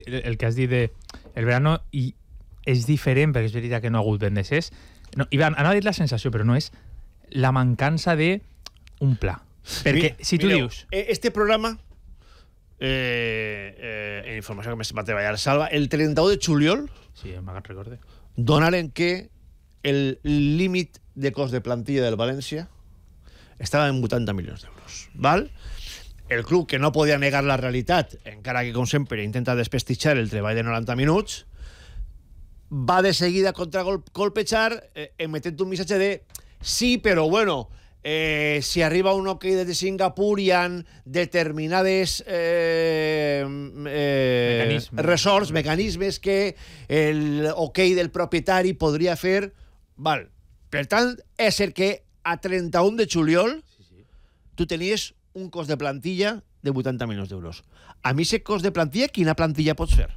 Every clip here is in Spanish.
el que has dit de el verano i és diferent, perquè és veritat que no ha hagut vendes. No, Ivan, anava a dir la sensació, però no és la mancança d'un pla. Perquè si tu dius... Este programa, en informació que més va treballar Salva, el 31 de juliol, sí, me'n recorde, donaren que el límit de cost de plantilla del València estava en 80 milions d'euros. Val? El club, que no podia negar la realitat, encara que, com sempre, intenta desprestigiar el treball de 90 minuts, va de seguida contracolpejar emetent un missatge de sí, però bueno, si arriba un OK des de Singapur hi ha determinades mecanismes que el OK del propietari podria fer. Val. Per tant, és cert que a 31 de juliol tu tenies un cost de plantilla de 80 milions d'euros. A mi, aquest cost de plantilla, quina plantilla pots fer?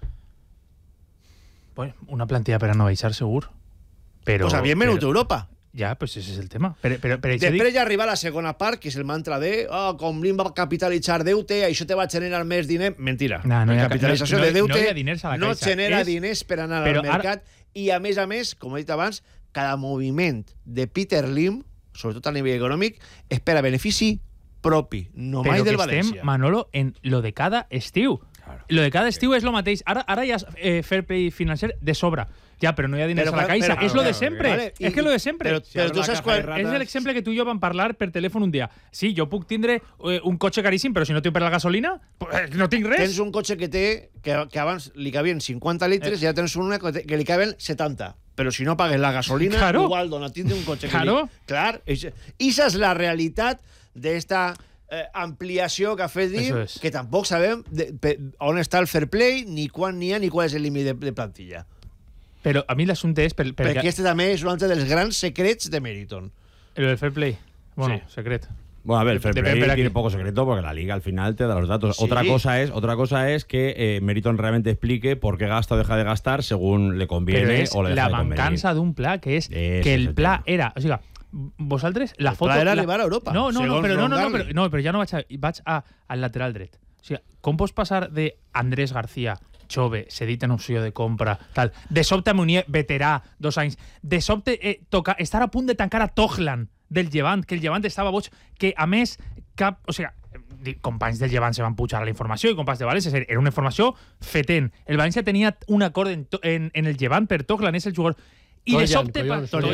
Bueno, una plantilla per a no baixar, segur. Però, pues havien venut a Europa. Ja, pues ese és el tema. Però després ja arriba la segona part, que és el mantra de com l'IM va capitalitzar deute, això te va generar més diners. Mentira. No, la capitalització de deute no genera diners per anar al mercat. I, a més, com he dit abans, cada moviment de Peter Lim, sobretot a nivell econòmic, és per a benefici propi, no mai del València. Però que estem, Manolo, en lo de cada estiu. Lo de cada estiu és lo mateix. Ara hi ha fair play financer de sobre. Ja, però no hi ha diners a la caixa. És lo de sempre. És que lo de sempre. Però tu saps quan... És l'exemple que tu i jo vam parlar per telèfon un dia. Sí, jo puc tindre un cotxe caríssim, però si no tinc per la gasolina, no tinc res. Tens un cotxe que abans li cabien 50 litres i ja tens una que li caben 70. Però si no pagues la gasolina, igual dona tindre un cotxe que li... Clar, esa és la realitat d'esta ampliació que ha fet dir, que tampoc sabem on està el fair play, ni quan n'hi ha, ni qual és el límit de plantilla. Però a mi l'assumpte és... Perquè este també és un altre dels grans secrets de Meriton. El fair play. Bueno, secret. Bueno, a ver, el fair play tiene poco secreto porque la liga al final te da los datos. Sí. Otra cosa es que Meriton realmente explique por qué gasta o deja de gastar según le conviene o le deja de convenir. La mancança d'un pla, que és que el pla era... O sigui, vosaltres, la foto... El pla era arribar a Europa. Però ja no vaig al lateral dret. O sigui, com pots passar d'Andrés García, jove, cedit en opció de compra, tal, de sobte a Munier, veterà, 2 anys, de sobte estar a punt de tancar a Toglan del Llevant, que el Llevant estava boig, que a més o sigui, companys del Llevant se van pujar a la informació i companys de València, era una informació fetent. El València tenia un acord en el Llevant per Toglan, és el jugador. I de sobte...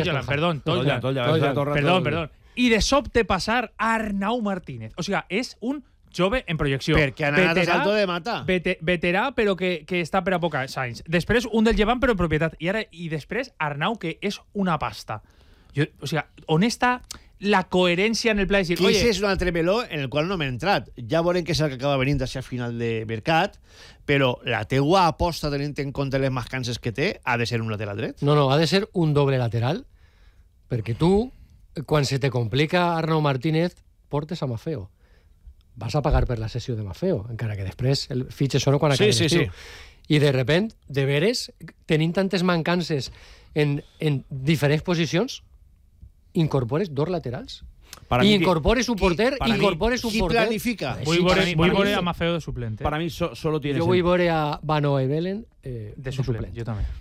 Perdó. I de sobte passar a Arnau Martínez. O sigui, és un jove en projecció. Perquè han anat a salto de mata. Veterà, però que està per a poca anys. Després, un del Llevant, però en propietat. I després, Arnau, que és una pasta. O sigui, on està la coherència en el pla de dir... Oye, és un altre meló en el qual no m'he entrat. Ja veurem què és el que acaba venint a final de mercat, però la teua aposta, tenint en compte les mancances que té, ha de ser un lateral dret? No, ha de ser un doble lateral, perquè tu, quan se te complica Arnau Martínez, portes a Maffeo. Vas a pagar per la sessió de Maffeo, encara que després el fitxes solo quan acabi l'estiu. I de repent, de veres, tenint tantes mancances en diferents posicions, incorpores 2 laterals. I incorpores un porter, incorpores un porter. Qui planifica? Vull veure a Maffeo de suplente. Para mí solo tiene Yo voy a ver a Van Oevelen de suplente. Yo también.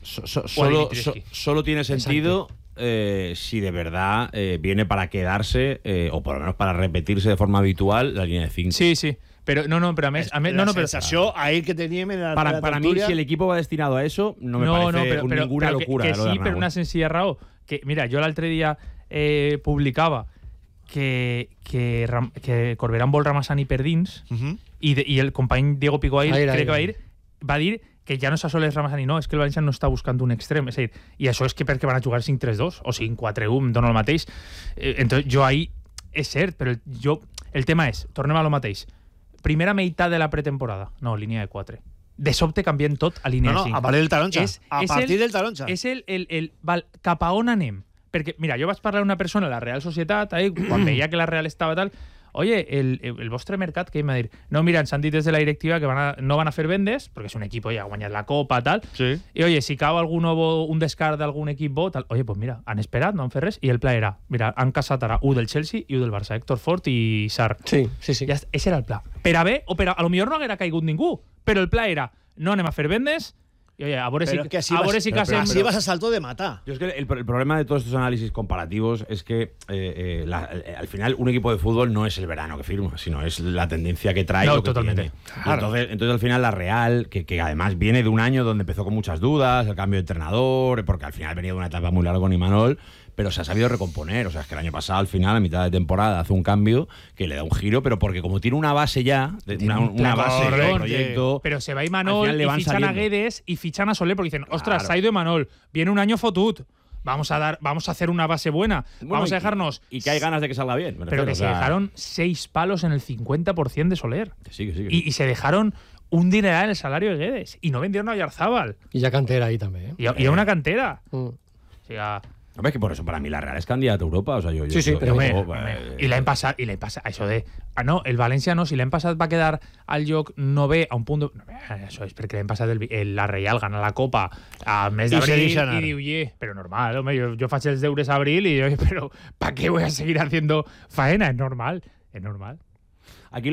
Solo tiene sentido si de verdad viene para quedarse o por lo menos para repetirse de forma habitual la línea de 5. Sí. Pero pero a més la sensació ahir que teníem en la para mí, si el equipo va destinado a eso, no me parece ninguna locura. Que sí, per una senzilla raó. Que, mira, jo l'altre dia publicava que Corberán vol Ramassani per dins i el company Diego Picoair, crec que va dir que ja no s'assoleix Ramassani, no, és que el València no està buscant un extrem, és a dir, i això és que perquè van a jugar 5-3-2 o 5-4-1, em dona el mateix. Entonces, jo ahí, és cert, però el tema és, tornem a lo mateix, primera meitat de la pretemporada, no, línia de 4. De sobte canviem tot a línia de 5. A partir del taronja. A partir del taronja. És cap a on anem? Perquè, mira, jo vaig parlar a una persona a la Real Societat, quan veia que la Real estava tal, oye, el vostre mercat, que em va dir, no, mira, ens han dit des de la directiva que no van a fer vendes, perquè és un equip, ja ha guanyat la Copa, tal, i, oye, si cau un descart d'algun equip bo, tal, oye, pues mira, han esperat, no han fet res, i el pla era, mira, han casat ara un del Chelsea i un del Barça, Héctor Fort i Sarr. Sí. Ja, ese era el pla. Per a bé o per a lo millor no haguera caigut ningú, però el pla era, no anem a fer vendes, i oye, a veure si casem... Així vas a salto de matar. Yo es que el problema de todos estos análisis comparativos es que al final un equipo de fútbol no es el verano que firma, sino es la tendencia que trae. No, lo que totalmente. Claro. Entonces al final la Real, que además viene de un año donde empezó con muchas dudas, el cambio de entrenador, porque al final venía de una etapa muy larga con Imanol, pero se ha sabido recomponer. O sea, es que el año pasado, al final, a mitad de temporada, hace un cambio que le da un giro, pero porque como tiene una base ya, una base de proyecto... Pero se va Imanol y fichan a Guedes y fichan a Soler porque dicen, ostras, se ha ido Imanol, viene un año fotut, vamos a hacer una base buena, vamos a dejarnos... Y que hay ganas de que salga bien. Pero que se dejaron 6 palos en el 50% de Soler. Que sí. Y se dejaron un dineral en el salario de Guedes y no vendieron a Oyarzábal. Y ya cantera ahí también. Y a una cantera. Mm. O sea... Es que por eso para mí la Real es candidata a Europa. O sea, I l'any passat, això de... no, el València no, si l'any passat va quedar al lloc 9 a un punt... Això és perquè l'any passat la Real gana la Copa a mes d'abril i diu, però normal, home, yo faig els deures a abril y yo, pero ¿para qué voy a seguir haciendo faena? Es normal. Aquí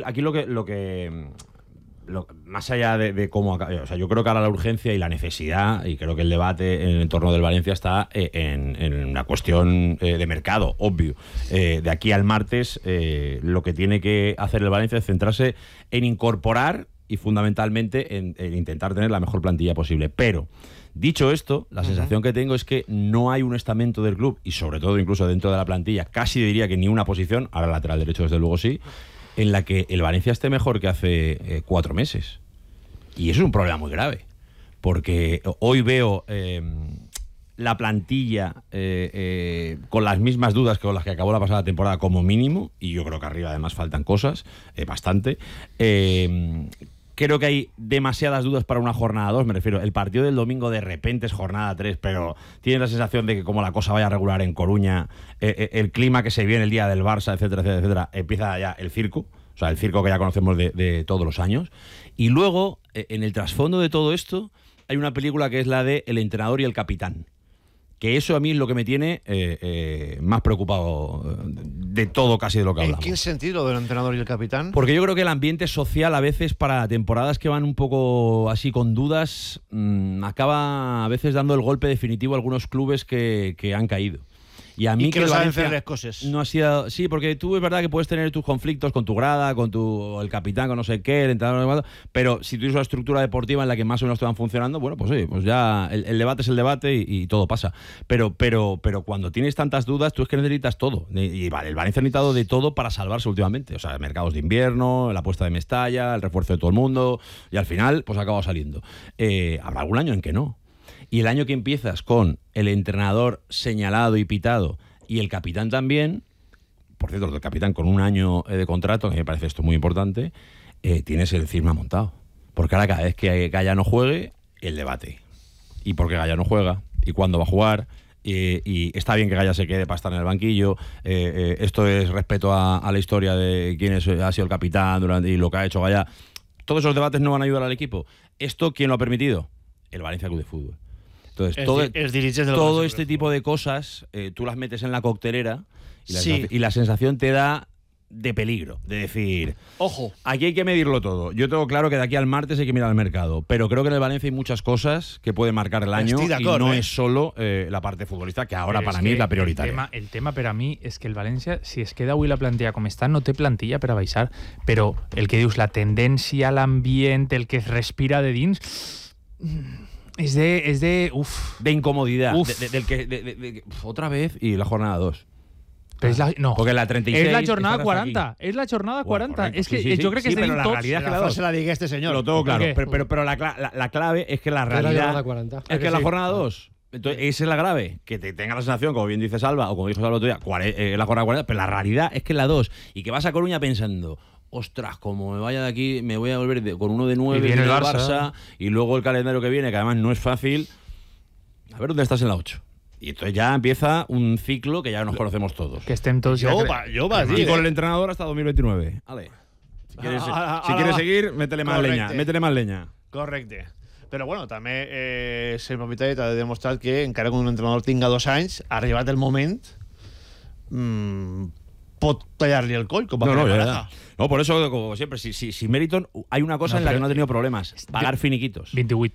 más allá de cómo... O sea, yo creo que ahora la urgencia y la necesidad, y creo que el debate en el entorno del Valencia está en una cuestión de mercado, obvio. De aquí al martes, lo que tiene que hacer el Valencia es centrarse en incorporar y fundamentalmente en intentar tener la mejor plantilla posible. Pero, dicho esto, la sensación que tengo es que no hay un estamento del club, y sobre todo incluso dentro de la plantilla, casi diría que ni una posición, ahora lateral derecho desde luego sí, en la que el Valencia esté mejor que hace 4 meses. Y eso es un problema muy grave. Porque hoy veo la plantilla con las mismas dudas que con las que acabó la pasada temporada como mínimo, y yo creo que arriba además faltan cosas, bastante. Creo que hay demasiadas dudas para una jornada 2, me refiero. El partido del domingo de repente es jornada 3, pero tienes la sensación de que como la cosa vaya a regular en Coruña, el clima que se viene el día del Barça, etcétera, empieza ya el circo. O sea, el circo que ya conocemos de todos los años. Y luego, en el trasfondo de todo esto, hay una película que es la de El entrenador y el capitán. Que eso a mí es lo que me tiene más preocupado de todo casi de lo que hablamos. ¿En qué sentido del entrenador y el capitán? Porque yo creo que el ambiente social a veces para temporadas que van un poco así con dudas acaba a veces dando el golpe definitivo a algunos clubes que han caído. Y a mí que no saben hacer las cosas. No ha sido, sí, porque tú es verdad que puedes tener tus conflictos con tu grada, con el capitán, con no sé qué, el entrenador, pero si tú tienes una estructura deportiva en la que más o menos te van funcionando, bueno, pues oye, pues ya el debate es el debate y todo pasa. Pero cuando tienes tantas dudas, tú es que necesitas todo. Y vale, el Valencia ha necesitado de todo para salvarse últimamente. O sea, mercados de invierno, la apuesta de Mestalla, el refuerzo de todo el mundo, y al final, pues ha acabado saliendo. Habrá algún año en que no. Y el año que empiezas con el entrenador señalado y pitado y el capitán también, por cierto, el capitán con un año de contrato, que me parece esto muy importante, tienes el cisma montado. Porque ahora cada vez que Gaya no juegue, el debate. ¿Y por qué Gaya no juega? ¿Y cuándo va a jugar? Y está bien que Gaya se quede para estar en el banquillo. Esto es respeto a la historia de quién ha sido el capitán y lo que ha hecho Gaya. Todos esos debates no van a ayudar al equipo. ¿Esto quién lo ha permitido? El Valencia Club de Fútbol. Entonces, todo este tipo de cosas tú las metes en la coctelera y la sensación te da de peligro, de decir, ojo, aquí hay que medirlo todo. Yo tengo claro que de aquí al martes hay que mirar al mercado, pero creo que en el Valencia hay muchas cosas que pueden marcar el año y no es solo la parte futbolista, que ahora para mí es la prioritaria. El tema per a mi és que el València, si es queda avui la plantilla com està, no té plantilla per a baixar, però el que dius, la tendència, l'ambient, el que es respira de dins... Es de incomodidad. Otra vez y la jornada 2. No, porque la 36 es la jornada 40. Es la jornada 40. Correcto, es que yo creo que es pero la realidad es que la 2 se la diga este señor. Lo tengo claro. Pero la clave es que la realidad es que la jornada 2. Entonces, esa es la grave. Que te tenga la sensación, como bien dice Salva, o como dijo Salva el otro día, la jornada 40, pero la realidad es que la 2. Y que vas a Coruña pensando... Ostras, como me vaya de aquí, me voy a volver con uno de 9 y viene el Barça, y luego el calendario que viene, que además no es fácil. A ver dónde estás en la 8. Y entonces ya empieza un ciclo que ya nos conocemos todos. Que estén todos y con el entrenador hasta 2029. Vale. Si quieres seguir, métele más leña. Correcte. Però bueno, també el propietari t'ha demostrat que encara que un entrenador tinga 2 anys, ha arribat el moment pot tallar-li el coll, com va fer Baraja. No, por eso, como siempre, si Meriton, hay una cosa en la que no ha tenido problemas, pagar finiquitos. 28.